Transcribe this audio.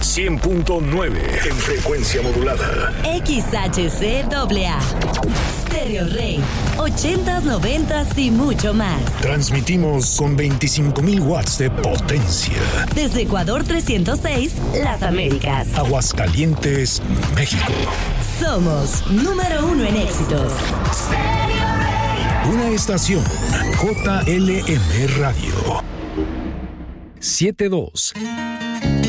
100.9 en frecuencia modulada. XHCAA. Stereo Rey. 80s, 90s y mucho más. Transmitimos con 25,000 watts de potencia. Desde Ecuador 306, Las Américas. Aguascalientes, México. Somos número 1 en éxitos. Stereo Rey. Una estación JLM Radio. 72.